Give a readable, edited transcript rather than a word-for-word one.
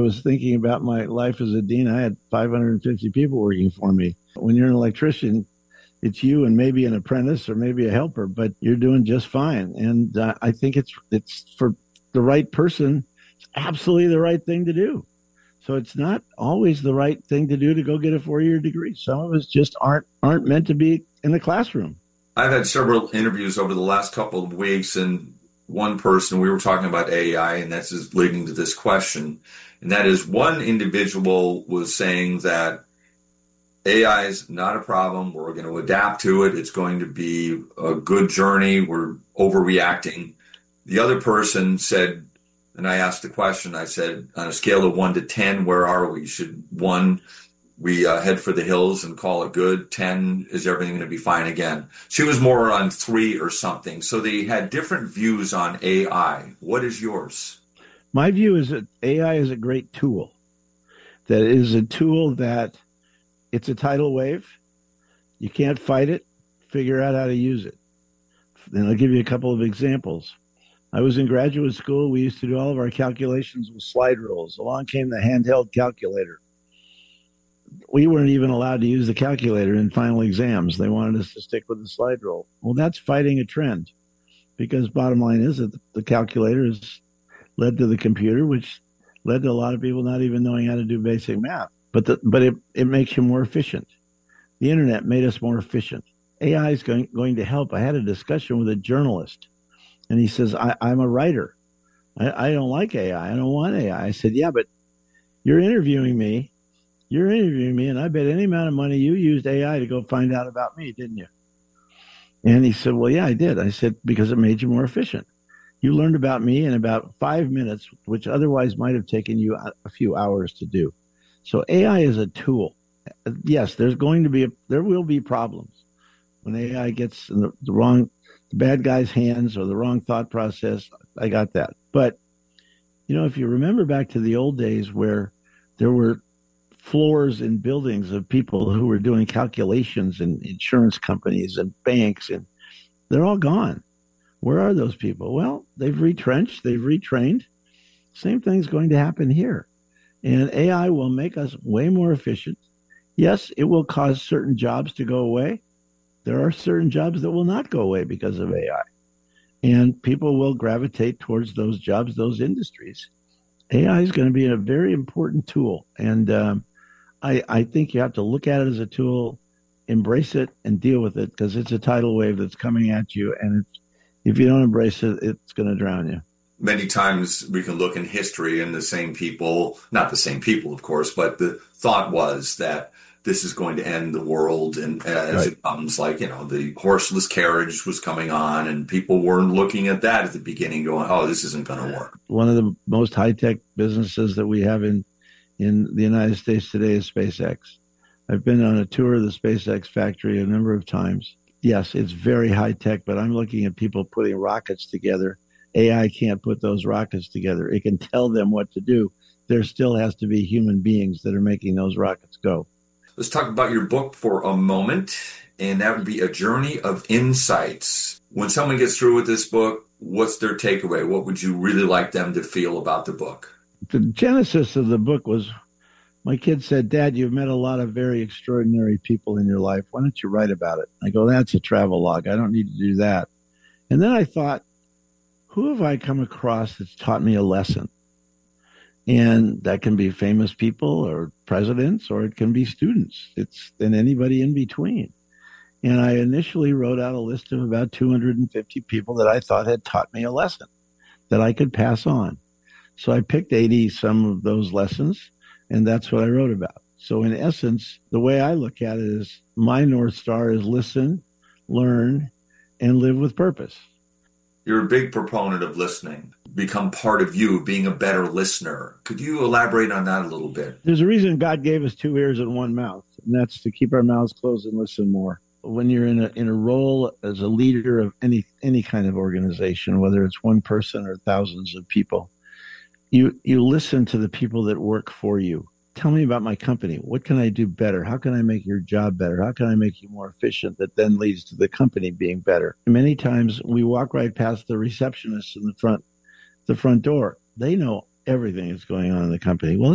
was thinking about my life as a dean. I had 550 people working for me. When you're an electrician, it's you and maybe an apprentice or maybe a helper, but you're doing just fine. And I think it's for the right person, it's absolutely the right thing to do. So it's not always the right thing to do to go get a 4-year degree. Some of us just aren't meant to be in the classroom. I've had several interviews over the last couple of weeks, and one person, we were talking about AI, and that's just leading to this question. And that is, one individual was saying that AI is not a problem. We're going to adapt to it. It's going to be a good journey. We're overreacting. The other person said, and I asked the question, I said, on a scale of 1 to 10, where are we? Should 1, we head for the hills and call it good? 10, is everything going to be fine again? She was more on 3 or something. So they had different views on AI. What is yours? My view is that AI is a great tool. That is a tool that it's a tidal wave. You can't fight it. Figure out how to use it. And I'll give you a couple of examples. I was in graduate school. We used to do all of our calculations with slide rules. Along came the handheld calculator. We weren't even allowed to use the calculator in final exams. They wanted us to stick with the slide rule. Well, that's fighting a trend, because bottom line is that the calculator has led to the computer, which led to a lot of people not even knowing how to do basic math. But it makes you more efficient. The internet made us more efficient. AI is going to help. I had a discussion with a journalist, and he says, I'm a writer. I don't like AI. I don't want AI. I said, yeah, but you're interviewing me, and I bet any amount of money you used AI to go find out about me, didn't you? And he said, well, yeah, I did. I said, because it made you more efficient. You learned about me in about 5 minutes, which otherwise might have taken you a few hours to do. So AI is a tool. Yes, there will be problems when AI gets in the bad guy's hands or the wrong thought process. I got that. But, if you remember back to the old days where there were floors in buildings of people who were doing calculations in insurance companies and banks, and they're all gone. Where are those people? Well, they've retrenched, they've retrained. Same thing's going to happen here. And AI will make us way more efficient. Yes, it will cause certain jobs to go away. There are certain jobs that will not go away because of AI. And people will gravitate towards those jobs, those industries. AI is going to be a very important tool. And I think you have to look at it as a tool, embrace it, and deal with it, because it's a tidal wave that's coming at you. And if you don't embrace it, it's going to drown you. Many times we can look in history and the same people, not the same people, of course, but the thought was that this is going to end the world. And as it comes, the horseless carriage was coming on, and people weren't looking at that at the beginning going, oh, this isn't going to work. One of the most high-tech businesses that we have in the United States today is SpaceX. I've been on a tour of the SpaceX factory a number of times. Yes, it's very high-tech, but I'm looking at people putting rockets together. AI can't put those rockets together. It can tell them what to do. There still has to be human beings that are making those rockets go. Let's talk about your book for a moment, and that would be A Journey of Insights. When someone gets through with this book, what's their takeaway? What would you really like them to feel about the book? The genesis of the book was, my kid said, Dad, you've met a lot of very extraordinary people in your life. Why don't you write about it? I go, that's a travel log. I don't need to do that. And then I thought, who have I come across that's taught me a lesson? And that can be famous people or presidents, or it can be students. And anybody in between. And I initially wrote out a list of about 250 people that I thought had taught me a lesson that I could pass on. So I picked 80 some of those lessons, and that's what I wrote about. So in essence, the way I look at it is my North Star is listen, learn, and live with purpose. You're a big proponent of listening, become part of you, being a better listener. Could you elaborate on that a little bit? There's a reason God gave us 2 ears and 1 mouth, and that's to keep our mouths closed and listen more. When you're in a role as a leader of any kind of organization, whether it's one person or thousands of people, you listen to the people that work for you. Tell me about my company. What can I do better? How can I make your job better? How can I make you more efficient? That then leads to the company being better. Many times we walk right past the receptionist in the front door. They know everything that's going on in the company. Well,